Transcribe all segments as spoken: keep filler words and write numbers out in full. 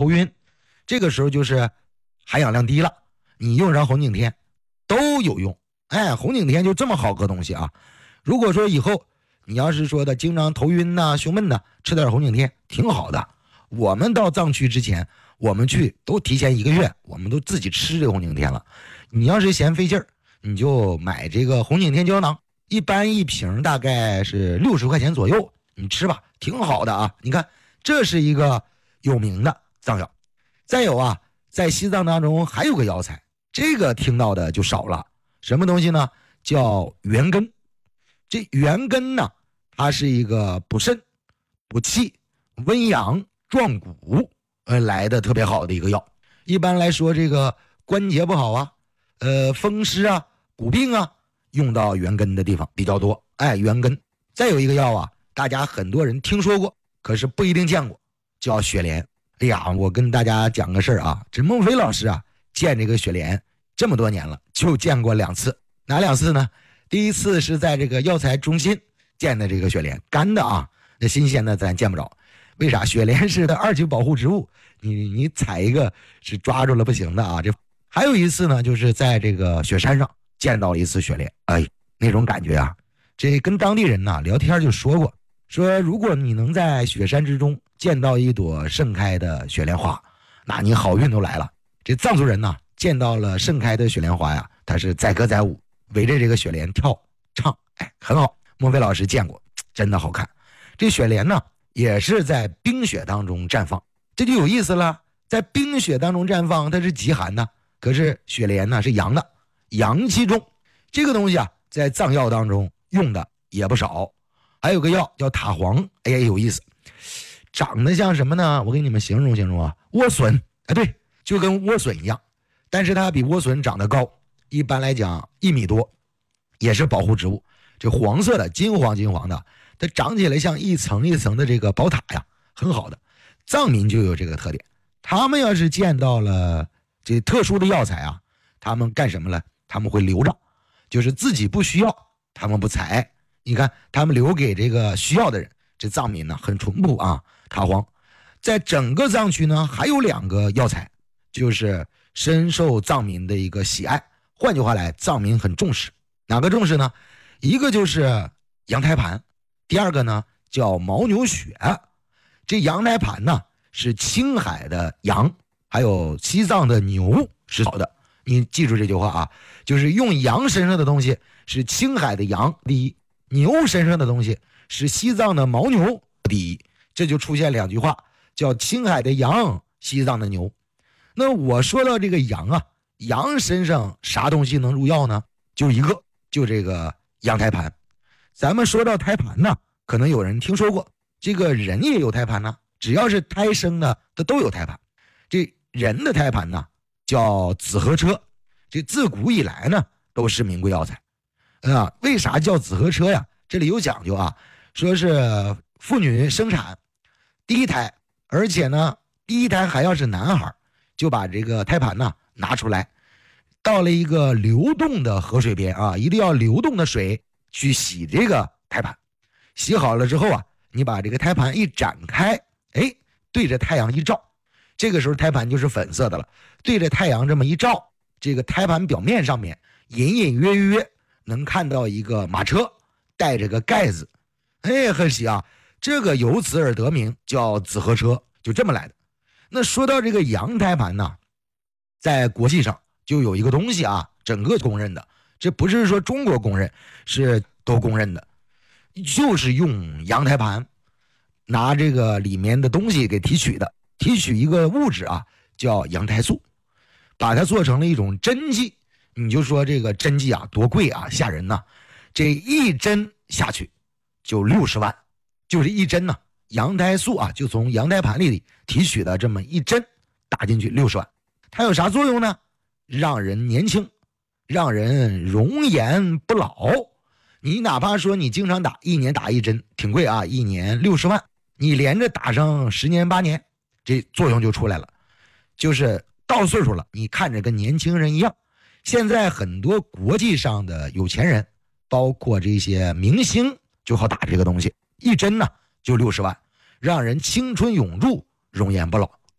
头晕，这个时候就是含氧量低了，你用上红景天都有用。哎，红景天就这么好个东西啊！如果说以后你要是说的经常头晕呐、胸闷呐，吃点红景天挺好的。我们到藏区之前，我们去都提前一个月，我们都自己吃这个红景天了。你要是嫌费劲儿，你就买这个红景天胶囊，一般一瓶大概是六十块钱左右，你吃吧，挺好的啊。你看，这是一个有名的藏药。再有啊，在西藏当中还有个药材，这个听到的就少了。什么东西呢？叫元根。这元根呢，它是一个补肾、补气、温阳、壮骨，呃，来的特别好的一个药。一般来说，这个关节不好啊，呃，风湿啊、骨病啊，用到元根的地方比较多。哎，元根。再有一个药啊，大家很多人听说过，可是不一定见过，叫雪莲。哎呀，我跟大家讲个事儿啊，这孟非老师啊，见这个雪莲这么多年了，就见过两次。哪两次呢？第一次是在这个药材中心见的这个雪莲，干的啊，那新鲜的咱见不着。为啥？雪莲是的二级保护植物，你你采一个是抓住了不行的啊。这还有一次呢，就是在这个雪山上见到了一次雪莲，哎，那种感觉啊，这跟当地人呐聊天就说过，说如果你能在雪山之中见到一朵盛开的雪莲花，那你好运都来了。这藏族人呐，见到了盛开的雪莲花呀，他是载歌载舞，围着这个雪莲跳唱，哎，很好。孟非老师见过，真的好看。这雪莲呢，也是在冰雪当中绽放，这就有意思了。在冰雪当中绽放，它是极寒的，可是雪莲呢是阳的，阳气重。这个东西啊，在藏药当中用的也不少。还有个药叫塔黄，哎呀，有意思，长得像什么呢？我给你们形容形容啊，莴笋，哎，对，就跟莴笋一样，但是它比莴笋长得高，一般来讲一米多，也是保护植物。这黄色的，金黄金黄的，它长起来像一层一层的这个宝塔呀，很好的。藏民就有这个特点，他们要是见到了这特殊的药材啊，他们干什么呢？他们会留着，就是自己不需要，他们不采。你看，他们留给这个需要的人。这藏民呢很淳朴啊。塔黄，在整个藏区呢还有两个药材，就是深受藏民的一个喜爱。换句话来，藏民很重视。哪个重视呢？一个就是羊胎盘，第二个呢叫牦牛血。这羊胎盘呢是青海的羊，还有西藏的牛是好的。你记住这句话啊，就是用羊身上的东西是青海的羊第一，牛身上的东西是西藏的牦牛第一。这就出现两句话，叫青海的羊，西藏的牛。那我说到这个羊啊，羊身上啥东西能入药呢？就一个，就这个羊胎盘。咱们说到胎盘呢，可能有人听说过，这个人也有胎盘呢，只要是胎生的，它都有胎盘。这人的胎盘呢，叫紫河车，这自古以来呢都是名贵药材啊。为啥叫紫河车呀？这里有讲究啊，说是妇女生产第一胎，而且呢第一胎还要是男孩，就把这个胎盘呢拿出来，到了一个流动的河水边啊，一定要流动的水去洗这个胎盘。洗好了之后啊，你把这个胎盘一展开，哎，对着太阳一照，这个时候胎盘就是粉色的了。对着太阳这么一照，这个胎盘表面上面隐隐约约能看到一个马车带着个盖子，哎，很喜啊，这个由此而得名，叫紫河车，就这么来的。那说到这个羊胎盘呢，在国际上就有一个东西啊，整个公认的，这不是说中国公认，是都公认的，就是用羊胎盘拿这个里面的东西给提取的，提取一个物质啊，叫羊胎素，把它做成了一种针剂。你就说这个针剂啊多贵啊，吓人呐、啊！这一针下去就六十万，就是一针呐、啊，羊胎素啊，就从羊胎盘里提取的这么一针打进去六十万。它有啥作用呢？让人年轻，让人容颜不老。你哪怕说你经常打，一年打一针挺贵啊，一年六十万，你连着打上十年八年，这作用就出来了。就是到岁数了，你看着跟年轻人一样。现在很多国际上的有钱人，包括这些明星，就好打这个东西，一针呢就六十万，让人青春永驻，容颜不老，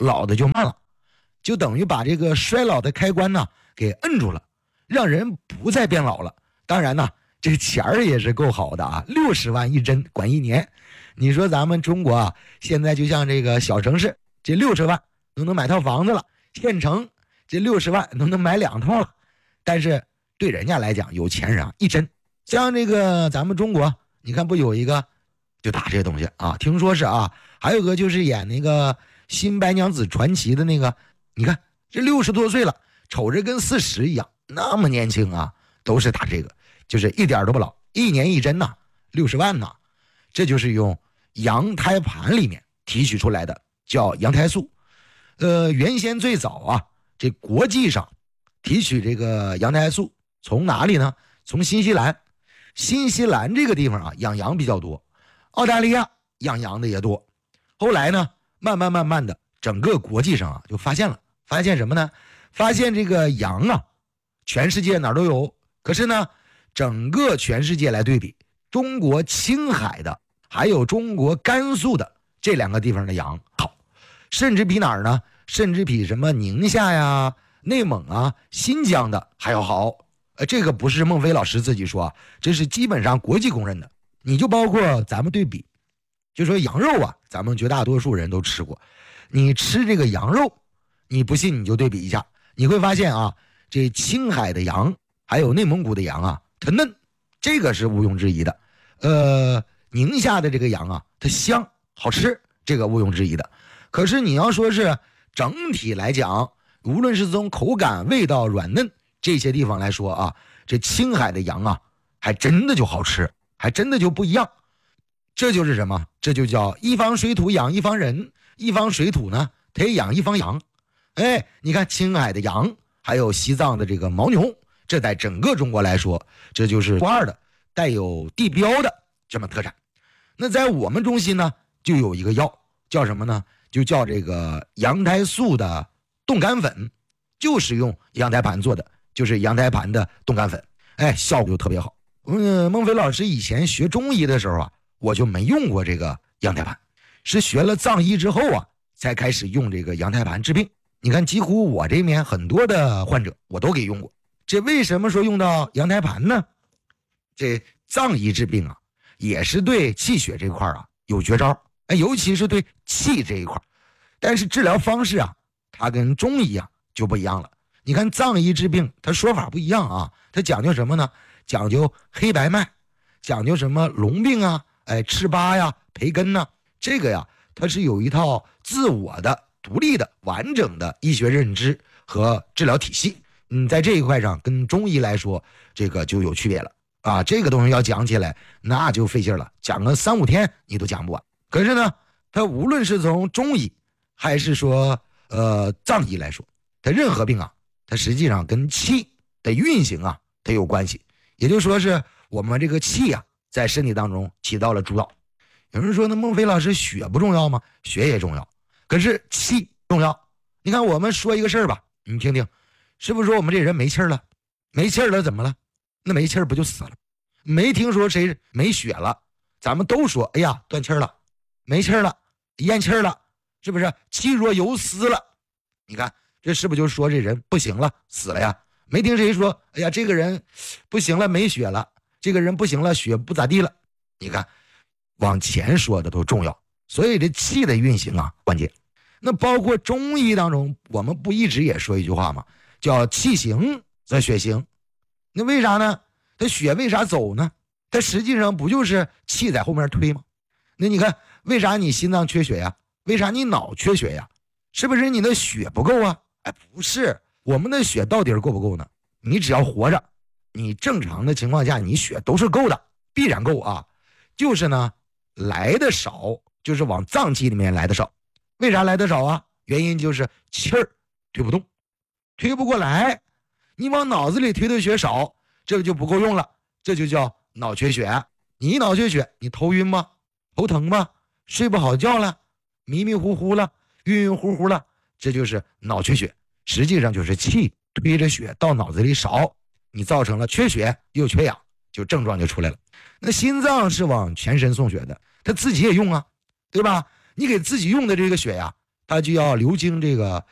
老的就慢了，就等于把这个衰老的开关呢给摁住了，让人不再变老了。当然呢，这个钱儿也是够好的啊，六十万一针管一年。你说咱们中国啊，现在就像这个小城市，这六十万都能买套房子了，县城这六十万都能买两套了。但是对人家来讲，有钱人啊，一针像这个咱们中国，你看不有一个就打这个东西啊？听说是啊，还有个就是演那个《新白娘子传奇》的那个，你看这六十多岁了，瞅着跟四十一样，那么年轻啊，都是打这个，就是一点都不老，一年一针呐、啊，六十万呐、啊，这就是用羊胎盘里面提取出来的，叫羊胎素。呃，原先最早啊，这国际上提取这个羊胎素从哪里呢？从新西兰。新西兰这个地方啊，养羊比较多，澳大利亚养羊的也多。后来呢，慢慢慢慢的，整个国际上啊就发现了，发现什么呢？发现这个羊啊，全世界哪儿都有，可是呢，整个全世界来对比，中国青海的还有中国甘肃的这两个地方的羊好，甚至比哪儿呢？甚至比什么宁夏呀、内蒙啊、新疆的还要好。呃，这个不是孟非老师自己说啊，这是基本上国际公认的。你就包括咱们对比，就说羊肉啊，咱们绝大多数人都吃过。你吃这个羊肉，你不信你就对比一下，你会发现啊，这青海的羊还有内蒙古的羊啊，它嫩，这个是毋庸置疑的。呃，宁夏的这个羊啊，它香好吃，这个毋庸置疑的。可是你要说是整体来讲，无论是从口感、味道、软嫩这些地方来说啊，这青海的羊啊，还真的就好吃，还真的就不一样。这就是什么？这就叫一方水土养一方人，一方水土呢，它也养一方羊。哎，你看青海的羊，还有西藏的这个牦牛，这在整个中国来说，这就是不二的，带有地标的这么特产。那在我们中心呢，就有一个药，叫什么呢？就叫这个羊胎素的冻干粉，就是用羊胎盘做的。就是羊胎盘的冻干粉，哎，效果就特别好。嗯，孟非老师以前学中医的时候啊，我就没用过这个羊胎盘，是学了藏医之后啊，才开始用这个羊胎盘治病。你看，几乎我这边很多的患者我都给用过。这为什么说用到羊胎盘呢？这藏医治病啊，也是对气血这块啊有绝招，哎，尤其是对气这一块。但是治疗方式啊，它跟中医啊就不一样了。你看藏医治病，它说法不一样啊，它讲究什么呢？讲究黑白脉，讲究什么龙病啊，哎，赤巴呀、培根呐、啊，这个呀，它是有一套自我的、独立的、完整的医学认知和治疗体系。嗯，在这一块上，跟中医来说，这个就有区别了啊。这个东西要讲起来，那就费劲了，讲个三五天你都讲不完。可是呢，它无论是从中医还是说呃藏医来说，它任何病啊，它实际上跟气的运行啊，它有关系。也就是说是我们这个气啊，在身体当中起到了主导。有人说，那孟非老师血不重要吗？血也重要，可是气重要。你看我们说一个事儿吧，你听听，是不是说我们这人没气儿了？没气儿了怎么了？那没气儿不就死了？没听说谁没血了，咱们都说，哎呀，断气儿了，没气儿了，咽气儿了，是不是气若游丝了？你看这是不是就说这人不行了，死了呀？没听谁说，哎呀，这个人不行了，没血了，这个人不行了，血不咋地了。你看往前说的都重要，所以这气的运行啊关键。那包括中医当中，我们不一直也说一句话吗？叫气行则血行。那为啥呢？它血为啥走呢？它实际上不就是气在后面推吗？那你看为啥你心脏缺血呀？为啥你脑缺血呀？是不是你的血不够啊？哎，不是，我们的血到底够不够呢？你只要活着，你正常的情况下你血都是够的，必然够啊。就是呢来的少，就是往脏器里面来的少。为啥来的少啊？原因就是气儿推不动，推不过来。你往脑子里推的血少，这就不够用了，这就叫脑缺血。你一脑缺血，你头晕吗？头疼吗？睡不好觉了？迷迷糊糊了？晕晕乎乎了？这就是脑缺血，实际上就是气推着血到脑子里少，你造成了缺血又缺氧，就症状就出来了。那心脏是往全身送血的，它自己也用啊，对吧？你给自己用的这个血呀，它它就要流经这个